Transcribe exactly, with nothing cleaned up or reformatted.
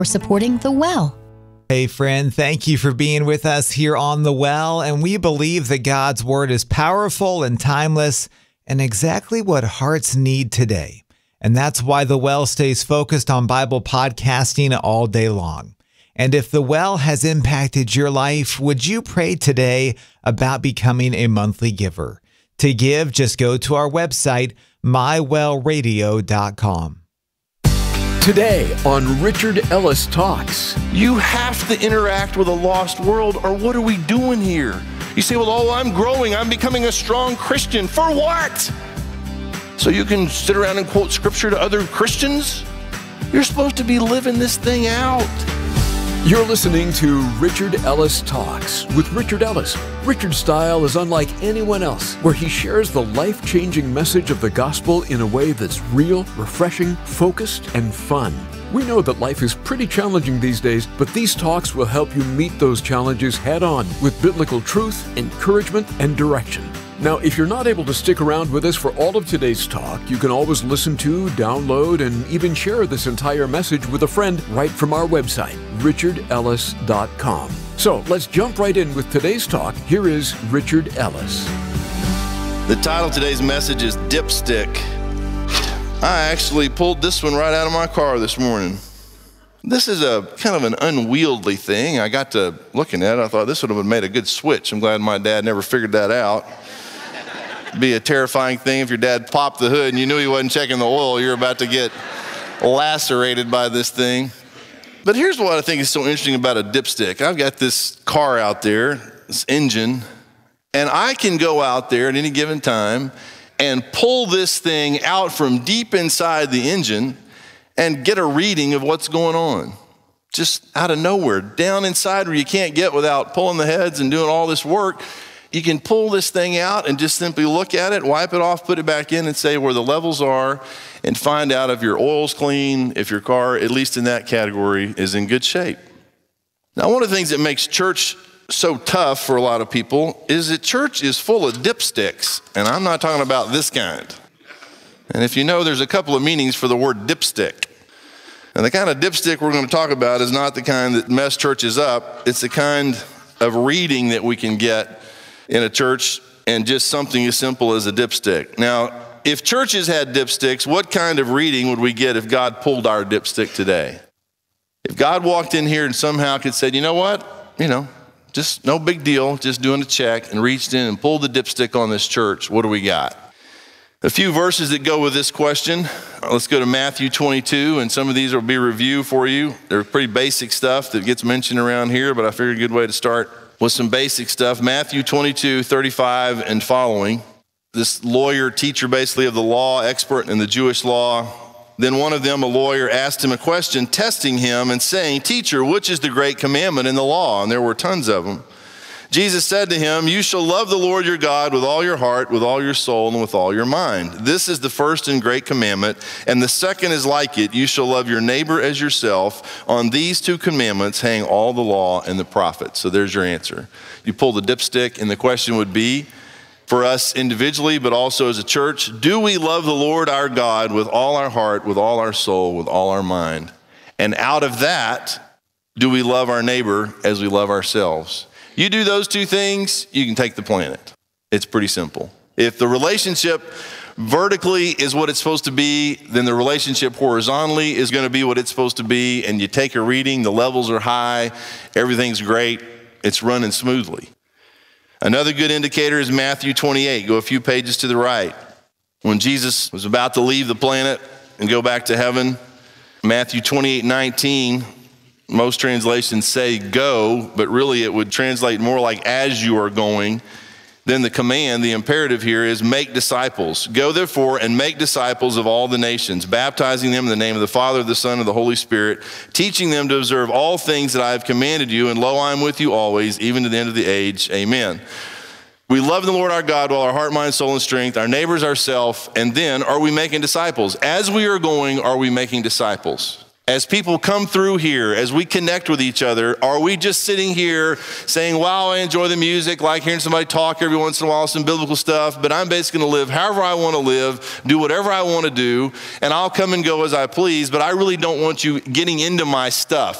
for supporting The Well. Hey friend, thank you for being with us here on The Well, and we believe that God's Word is powerful and timeless and exactly what hearts need today. And that's why The Well stays focused on Bible podcasting all day long. And if The Well has impacted your life, would you pray today about becoming a monthly giver? To give, just go to our website, my well radio dot com. Today on Richard Ellis Talks. You have to interact with a lost world, or what are we doing here? You say, well, oh, I'm growing. I'm becoming a strong Christian. For what? So you can sit around and quote scripture to other Christians? You're supposed to be living this thing out. You're listening to Richard Ellis Talks with Richard Ellis. Richard's style is unlike anyone else, where he shares the life-changing message of the gospel in a way that's real, refreshing, focused, and fun. We know that life is pretty challenging these days, but these talks will help you meet those challenges head-on with biblical truth, encouragement, and direction. Now, if you're not able to stick around with us for all of today's talk, you can always listen to, download, and even share this entire message with a friend right from our website, richard ellis dot com. So let's jump right in with today's talk. Here is Richard Ellis. The title of today's message is Dipstick. I actually pulled this one right out of my car this morning. This is a kind of an unwieldy thing. I got to looking at it, I thought this would have made a good switch. I'm glad my dad never figured that out. Be a terrifying thing if your dad popped the hood and you knew he wasn't checking the oil. You're about to get lacerated by this thing. But here's what I think is so interesting about a dipstick. I've got this car out there, this engine, and I can go out there at any given time and pull this thing out from deep inside the engine and get a reading of what's going on. Just out of nowhere, down inside where you can't get without pulling the heads and doing all this work. You can pull this thing out and just simply look at it, wipe it off, put it back in and say where the levels are and find out if your oil's clean, if your car, at least in that category, is in good shape. Now, one of the things that makes church so tough for a lot of people is that church is full of dipsticks, and I'm not talking about this kind. And if you know, there's a couple of meanings for the word dipstick. And the kind of dipstick we're going to talk about is not the kind that mess churches up. It's the kind of reading that we can get in a church, and just something as simple as a dipstick. Now, if churches had dipsticks, what kind of reading would we get if God pulled our dipstick today? If God walked in here and somehow could say, you know what, you know, just no big deal, just doing a check, and reached in and pulled the dipstick on this church, what do we got? A few verses that go with this question. Let's go to Matthew twenty-two, and some of these will be review for you. They're pretty basic stuff that gets mentioned around here, but I figured a good way to start with some basic stuff. Matthew twenty-two, thirty-five and following. This lawyer, teacher basically of the law, expert in the Jewish law. Then one of them, a lawyer, asked him a question, testing him and saying, "Teacher, which is the great commandment in the law?" And there were tons of them. Jesus said to him, "You shall love the Lord your God with all your heart, with all your soul, and with all your mind. This is the first and great commandment, and the second is like it. You shall love your neighbor as yourself. On these two commandments hang all the law and the prophets." So there's your answer. You pull the dipstick, and the question would be, for us individually, but also as a church, do we love the Lord our God with all our heart, with all our soul, with all our mind? And out of that, do we love our neighbor as we love ourselves? You do those two things, you can take the planet. It's pretty simple. If the relationship vertically is what it's supposed to be, then the relationship horizontally is going to be what it's supposed to be, and you take a reading, the levels are high, everything's great, it's running smoothly. Another good indicator is Matthew twenty-eight. Go a few pages to the right. When Jesus was about to leave the planet and go back to heaven, Matthew twenty-eight, nineteen, most translations say go, but really it would translate more like as you are going. Then the command, the imperative here is make disciples. Go therefore and make disciples of all the nations, baptizing them in the name of the Father, the Son, and the Holy Spirit, teaching them to observe all things that I have commanded you, and lo, I am with you always, even to the end of the age. Amen. We love the Lord our God with all our heart, mind, soul, and strength, our neighbors, ourselves, and then are we making disciples? As we are going, are we making disciples? As people come through here, as we connect with each other, are we just sitting here saying, wow, I enjoy the music, like hearing somebody talk every once in a while, some biblical stuff, but I'm basically going to live however I want to live, do whatever I want to do, and I'll come and go as I please, but I really don't want you getting into my stuff.